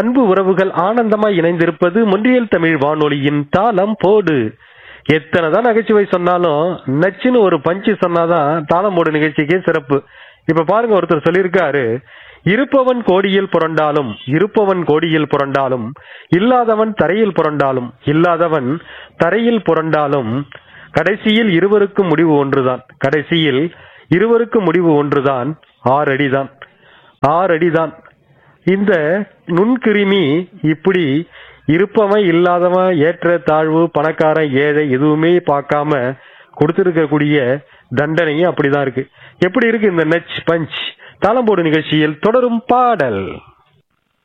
அன்பு உறவுகள் ஆனந்தமாய் இணைந்திருப்பது மொன்றியல் தமிழ் வானொலியின் தாளம் போடு. எத்தனைதான் நகைச்சுவை சொன்னாலும் நச்சுன்னு ஒரு பஞ்சு சொன்னாதான் தாளம் போடு நிகழ்ச்சிக்கே சிறப்பு. இப்ப பாருங்க, ஒருத்தர் சொல்லியிருக்காரு, இருப்பவன் கோடியில் புரண்டாலும் இல்லாதவன் தரையில் புரண்டாலும் கடைசியில் இருவருக்கும் முடிவு ஒன்றுதான் 6 அடிதான். இந்த நுண்கிருமி இப்படி இருப்பவன் இல்லாதவன், ஏற்ற தாழ்வு, பணக்காரன் ஏழை எதுவுமே பார்க்காம கொடுத்திருக்கக்கூடிய தண்டனையும் அப்படிதான் இருக்கு. எப்படி இருக்கு இந்த நச் பஞ்ச்? தாளம்போடு நிகழ்ச்சியில் தொடரும் பாடல்.